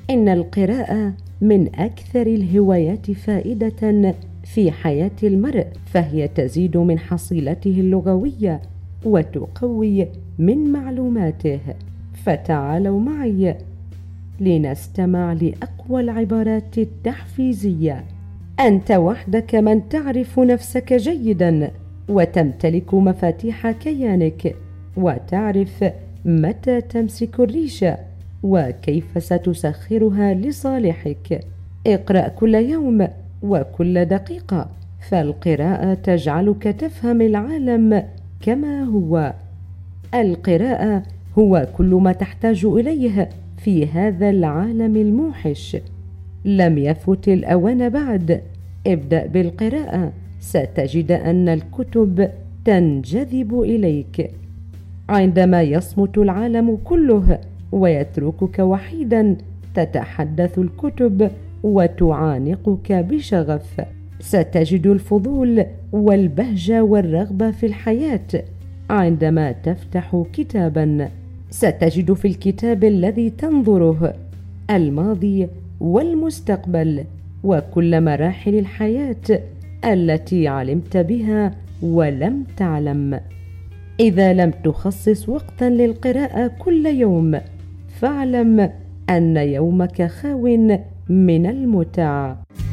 إن القراءة من أكثر الهوايات فائدة في حياة المرء، فهي تزيد من حصيلته اللغوية وتقوي من معلوماته. فتعالوا معي لنستمع لأقوى العبارات التحفيزية. أنت وحدك من تعرف نفسك جيدا، وتمتلك مفاتيح كيانك، وتعرف متى تمسك الريشة وكيف ستسخرها لصالحك. اقرأ كل يوم وكل دقيقة، فالقراءة تجعلك تفهم العالم كما هو. القراءة هو كل ما تحتاج إليه في هذا العالم الموحش. لم يفت الأوان بعد، ابدأ بالقراءة، ستجد أن الكتب تنجذب إليك. عندما يصمت العالم كله ويتركك وحيدا، تتحدث الكتب وتعانقك بشغف. ستجد الفضول والبهجة والرغبة في الحياة. عندما تفتح كتابا، ستجد في الكتاب الذي تنظره الماضي والمستقبل وكل مراحل الحياة التي علمت بها ولم تعلم. إذا لم تخصص وقتا للقراءة كل يوم، فاعلم أن يومك خاو من المتع.